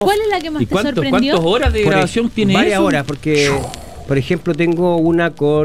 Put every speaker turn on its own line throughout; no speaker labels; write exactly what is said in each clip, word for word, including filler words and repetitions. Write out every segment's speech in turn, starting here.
¿Cuál es la que más
¿Y
te
cuánto,
sorprendió?
cuántas horas de
Por
grabación
el-
tiene
varias
eso?
horas, porque por ejemplo tengo una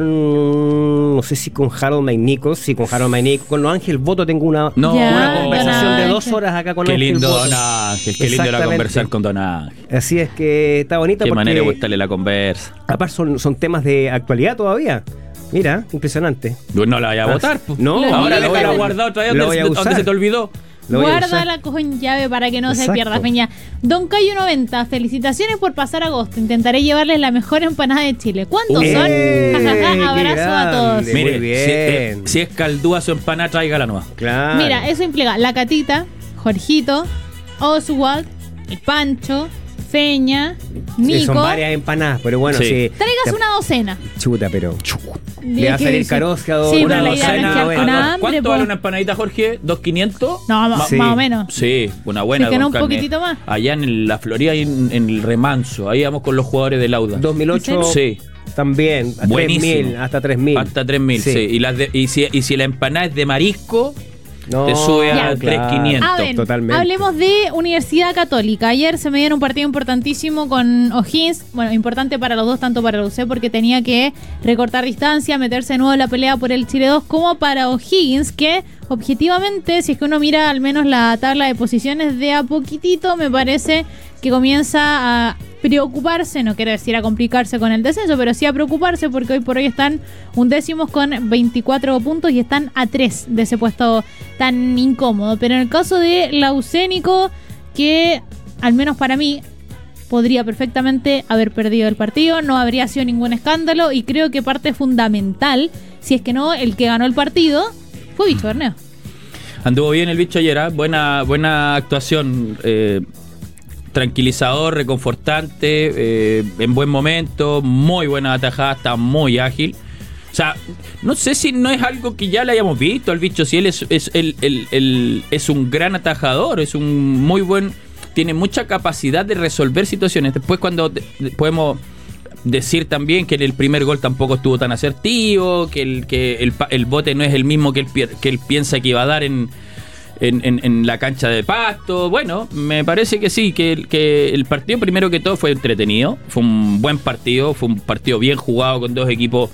con, no sé si con Harold Maynicos, sí, con Harold Maynicos, con Los Ángeles Voto tengo una,
No.
Ya,
una conversación
Don
de dos
Ángel.
horas acá con
Qué
Ángel
lindo
Boto.
Don Ángel, qué lindo era
Exactamente.
conversar con Don Ángel.
Así es que está bonita
Qué
porque
manera de gustarle la conversa.
aparte son, son temas de actualidad todavía. Mira, impresionante.
No la vaya a votar. po.
No,
Lo
ahora
mismo.
lo voy a guardar otra vez
Lo
donde,
voy a
donde
usar.
se te olvidó.
Lo voy a usar.
Guárdala con llave para que no se
Exacto.
pierda, Peña. Don Cayo noventa, felicitaciones por pasar agosto. Intentaré llevarles la mejor empanada de Chile. ¿Cuántos
Uh.
son?
¡Eh!
Jajaja,
¡Qué
abrazo a todos.
grande! Muy
Mire,
bien.
Si, eh, si es caldúa su empanada, tráigala nueva.
Claro.
Mira, eso implica la Catita, Jorgito, Oswald, el Pancho, Feña,
Sí,
Nico.
son varias empanadas, pero bueno,
Sí.
sí.
Traigas una docena.
Chuta, pero le
De
va a
que
salir
dice-
carosca.
Sí,
una
pero la idea no es
docena,
quedar
bueno.
con
¿A
hambre,
¿Cuánto
po.
vale una empanadita, Jorge? ¿dos quinientos?
No, ma-
Sí.
más o menos.
Sí, una buena.
Es que no,
don
un
Carne.
poquitito más.
Allá en la Florida, ahí en, en el Remanso, ahí vamos con los jugadores del Auda.
dos mil ocho
Sí,
también, a
Buenísimo.
tres mil, hasta tres mil.
hasta tres mil, sí.
Sí.
Y, las de- y, si, y si la empanada es de marisco,
No,
te sube a
claro.
tres mil quinientos.
A ver,
Totalmente.
hablemos de Universidad Católica. Ayer se me dieron un partido importantísimo con O'Higgins. Bueno, importante para los dos, tanto para el U C, porque tenía que recortar distancia, meterse de nuevo en la pelea por el Chile dos, como para O'Higgins, que objetivamente, si es que uno mira al menos la tabla de posiciones, de a poquitito me parece que comienza a preocuparse, no quiero decir a complicarse con el descenso, pero sí a preocuparse, porque hoy por hoy están undécimos con veinticuatro puntos y están a tres de ese puesto tan incómodo. Pero en el caso de Laucénico, que al menos para mí podría perfectamente haber perdido el partido, no habría sido ningún escándalo, y creo que parte fundamental, si es que no, el que ganó el partido fue Bicho Berneo.
Anduvo bien el bicho ayer, ¿eh? buena, buena actuación. eh, tranquilizador, reconfortante, eh, en buen momento, muy buena atajada, está muy ágil. O sea, no sé si no es algo que ya le hayamos visto al bicho, si él es, es, el, el, el, es un gran atajador, es un muy buen, tiene mucha capacidad de resolver situaciones. Después cuando de, de, podemos decir también que en el primer gol tampoco estuvo tan asertivo, que el, que el, el bote no es el mismo que él, que él piensa que iba a dar en... En, en, en la cancha de Pasto. Bueno, me parece que sí, que, que el partido primero que todo fue entretenido, fue un buen partido, fue un partido bien jugado con dos equipos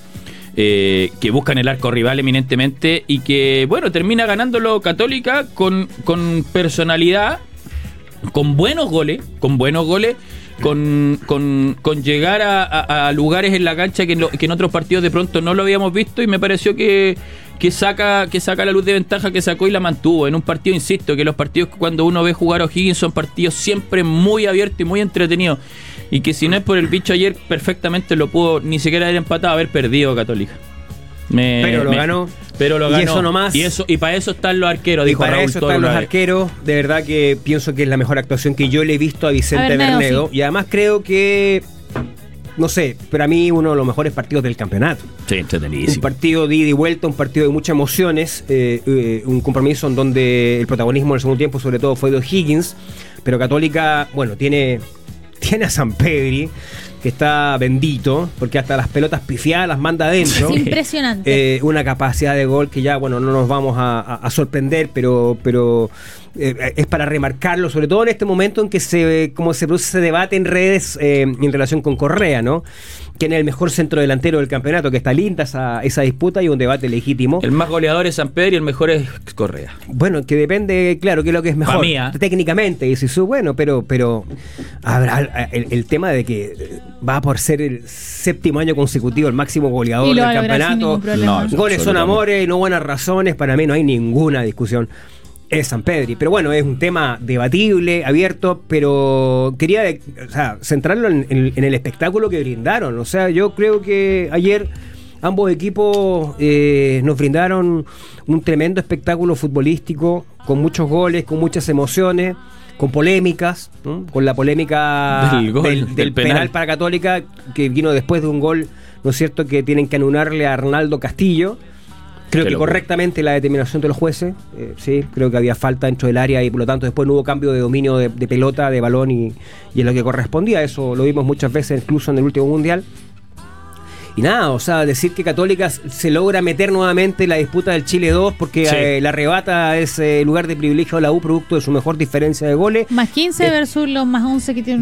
eh, que buscan el arco rival eminentemente y que, bueno, termina ganándolo Católica con, con personalidad, con buenos goles, con buenos goles, con, con, con llegar a, a, a lugares en la cancha que en, lo, que en otros partidos de pronto no lo habíamos visto, y me pareció que que saca que saca la luz de ventaja que sacó y la mantuvo en un partido. Insisto que los partidos que cuando uno ve jugar a O'Higgins son partidos siempre muy abiertos y muy entretenidos, y que si no es por el bicho ayer perfectamente lo pudo ni siquiera haber empatado, haber perdido Católica. Me,
Pero lo
me-
ganó.
pero lo
Y
ganó
eso nomás.
y eso y para eso están los arqueros,
Y
dijo
para
Raúl
eso
Toro
están los
una vez.
arqueros. De verdad que pienso que es la mejor actuación que yo le he visto a Vicente
A Bernedo,
Bernedo.
sí.
Y además creo que, no sé, para mí uno de los mejores partidos del campeonato.
Sí,
Un
entretenidísimo.
partido de ida y vuelta, un partido de muchas emociones, eh, eh, un compromiso en donde el protagonismo en el segundo tiempo sobre todo fue de O'Higgins, pero Católica, bueno, tiene, tiene a San Pedri, que está bendito, porque hasta las pelotas pifiadas las manda adentro.
Es impresionante.
Eh, una capacidad de gol que ya, bueno, no nos vamos a, a- a sorprender, pero, pero eh, es para remarcarlo, sobre todo en este momento en que se, como se produce ese debate en redes eh, en relación con Correa, ¿no? Que es el mejor centro delantero del campeonato, que está linda esa, esa disputa y un debate legítimo.
El más goleador es San Pedro y el mejor es Correa.
Bueno, que depende, claro, que es lo que es mejor
Pa' mí, ¿eh?
técnicamente. Y si su, bueno, pero, pero habrá el, el tema de que va por ser el séptimo año consecutivo el máximo goleador
Y lo
del
va a lograr sin
campeonato.
ningún problema.
No,
Goles son
absolutamente.
amores, no buenas razones. Para mí no hay ninguna discusión. Es San Pedri. Pero bueno, es un tema debatible, abierto, pero quería de- o sea, centrarlo en, en- en el espectáculo que brindaron. O sea, yo creo que ayer ambos equipos eh, nos brindaron un tremendo espectáculo futbolístico, con muchos goles, con muchas emociones, con polémicas, ¿no? Con la polémica
Del gol,
del,
del
del penal.
penal
para Católica, que vino después de un gol, ¿no es cierto?, que tienen que anularle a Arnaldo Castillo. Creo
Qué
que
locura.
correctamente la determinación de los jueces, eh, sí, creo que había falta dentro del área y por lo tanto después no hubo cambio de dominio de, de pelota, de balón y, y en lo que correspondía. Eso lo vimos muchas veces incluso en el último mundial. y nada, o sea, decir que Católica se logra meter nuevamente en la disputa del Chile dos porque
Sí.
eh, la arrebata ese lugar de privilegio a la U producto de su mejor diferencia de goles.
Más quince
Eh,
versus los más once que tiene